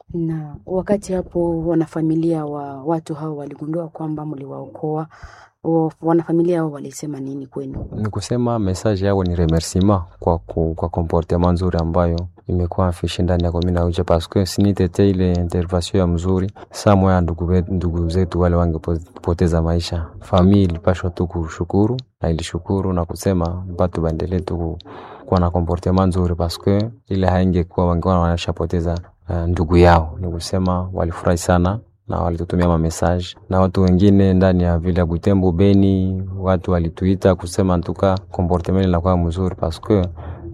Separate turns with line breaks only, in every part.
Na wakati hapo wanafamilia wa watu hao waligundua kwamba mliwaokoa, wanafamilia hao walisema nini kwenu?
Ni kusema message yao ni remerciement kwa comportement nzuri ambayo imekuwa afishe ndani ya komina Oicha, parce que si nitete ile intervention ya mzuri samo ya ndugu zetu wale wangepoteza maisha. Familia ilipashwa tu kushukuru na ilishukuru na kusema batu baendelee tu kuwa na comportement nzuri, parce que ile haingekuwa wangekuwa wanashapoteza ndugu yao. Ni kusema walifurahi sana na walitutumia message, na watu wengine ndani ya vile Butembo, Beni, watu walituita kusema ntuka comportement inakuwa mzuri, parce que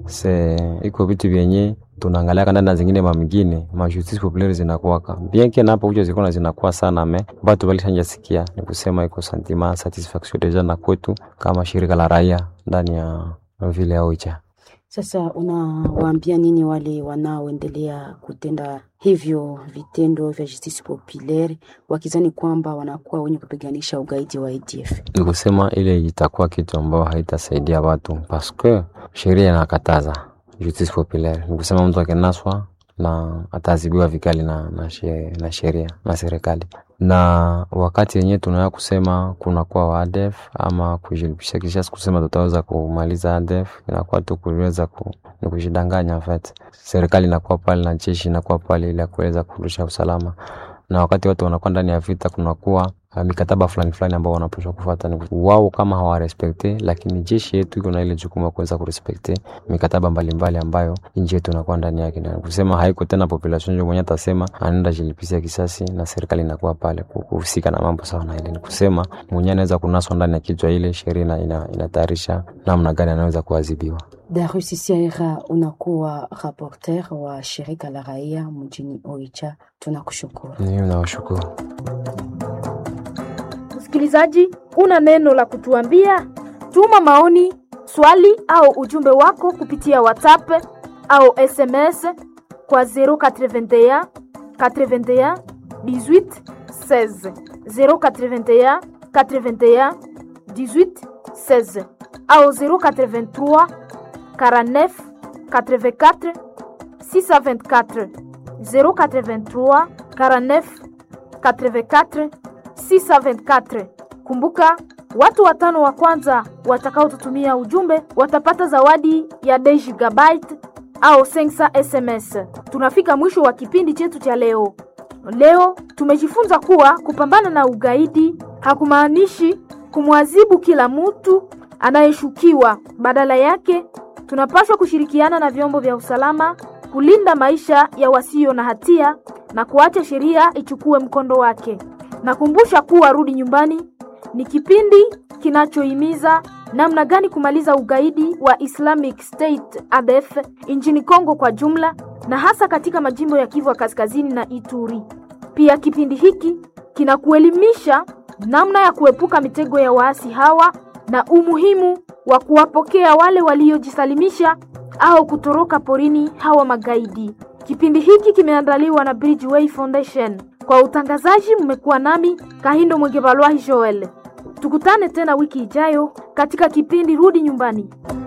iko vitu vyenye tunaangalia ndani na zingine mamingine ma justice populaire zinakuwa bien que napo hujo zikona zinakuwa sana me watu walishanja sikia. Ni kusema iko sentiment satisfaction deja na kwetu kama shirika la raia ndani ya vile Oicha.
Sasa unawaambia nini wale wanaoendelea kutenda hivyo vitendo vya justice populaire wakizani kwamba wanakuwa wenye kupiganisha ugaidi wa ADF?
Ni kusema ile itakuwa kitu ambao haitasaidia watu, parce que sheria inakataza justice populaire. Ni kusema mtu akinaswa na ataadhibiwa vikali na sheria na serikali. Na wakati yenyewe tunaya kusema kuna kwa wa ADF ama kujilipisha kisha kusema tutaweza kumaliza ADF, inakuwa tu kuweza ni kujidanganya. En fait serikali inakuwa pale na jeshi inakuwa pale ili kuweza kurudisha usalama, na wakati watu wanakuwa ndani ya vita kunakuwa mikataba fulani ambao wanapaswa kufuata. Wao kama hawarespekte, lakini jeshi yetu iko na ile jukumu kuweza kurespekte mikataba mbalimbali ambayo nchi yetu inakuwa ndani yake. Na kusema haiko tena population ndio mwenye atasema anaenda jilipisia kisasi, na serikali inakuwa pale kuhusika na mambo sawa na ile. Ni kusema mwenye anaweza kunaswa ndani ya kichwa ile sheria inatayarisha namna gani anaweza kuadhibiwa.
Darius Sierra, unakuwa rapporteur wa shirika la raia mjini Oicha. Tunakushukuru.
Mimi nawashukuru.
Msikilizaji, una neno la kutuambia? Tuma maoni, swali au ujumbe wako kupitia WhatsApp au SMS kwa 081 81 18 16 081 81 18 16 au 083 49 84 624 083 49 84 624. Kumbuka, watu 5 wa kwanza watakao tutumia ujumbe watapata zawadi ya 10 GB au 500 SMS. Tunafika mwisho wa kipindi chetu cha leo. Leo tumejifunza kuwa kupambana na ugaidi hakumaanishi kumwadhibu kila mtu anayeshukiwa. Badala yake, tunapaswa kushirikiana na vyombo vya usalama kulinda maisha ya wasio na hatia na kuacha sheria ichukue mkondo wake. Nakumbusha kuwa Rudi Nyumbani ni kipindi kinachohimiza namna gani kumaliza ugaidi wa Islamic State ADF nchini Kongo kwa jumla na hasa katika majimbo ya Kivu Kaskazini na Ituri. Pia kipindi hiki kinakuelimisha namna ya kuepuka mitego ya waasi hawa na umuhimu wa kuwapokea wale waliojisalimisha au kutoroka porini hawa magaidi. Kipindi hiki kimeandaliwa na Bridgeway Foundation. Kwa utangazaji mmekuwa nami Kahindo Mwegebalwahi Joel. Tukutane tena wiki ijayo katika kipindi Rudi Nyumbani.